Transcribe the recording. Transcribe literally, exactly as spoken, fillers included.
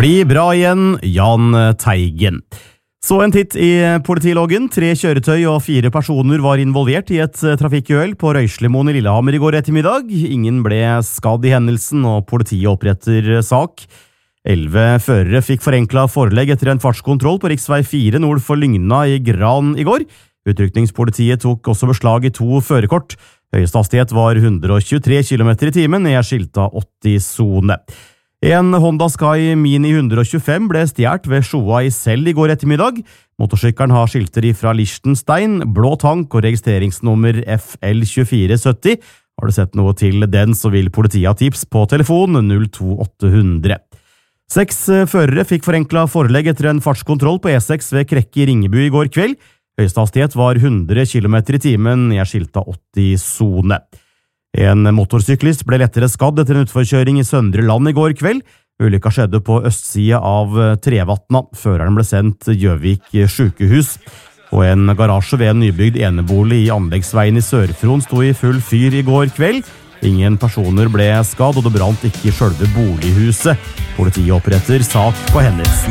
Bli bra igjen, Jan Teigen. Så en titt i politiloggen. Tre kjøretøy og fire personer var involvert i et trafikkuhell på Røyslimoen i Lillehammer i går ettermiddag. Ingen ble skadd i hendelsen, og politiet oppretter sak. Elleve førere fikk forenklet forelegg etter en fartskontroll på riksvei fire nord for Lygna i Gran i går. Utrykningspolitiet tok også beslag i to førerkort. Høyeste hastighet var hundre og tjuetre kilometer i timen i skilta åtti-sone. En Honda Sky Mini hundre og tjuefem ble stjert ved Sjoa i Sel i går ettermiddag. Motorsykkelen har skilter fra Liechtenstein, blå tank og registreringsnummer F L tjuefire sytti. Har du sett noe til den, så vil politiet ha tips på telefon null to åtte hundre. Seks førere fikk forenklet forelegg etter en fartskontroll på E seks ved Krekke i Ringebu i går kveld. Høyeste hastighet var hundre kilometer i timen i skilta åtti-sone. En motorsyklist ble lettere skadd etter en utforkjøring i Søndre Land i går kveld. Ulykka skjedde på østsida av Trevatna. Føreren ble sendt Gjøvik sykehus. Og en garasje ved en nybygd enebolig i Anleggsveien i Sørfron sto i full fyr i går kveld. Ingen personer ble skadd, og det brant ikke i selve bolighuset. Politiet oppretter sak på hendelsen.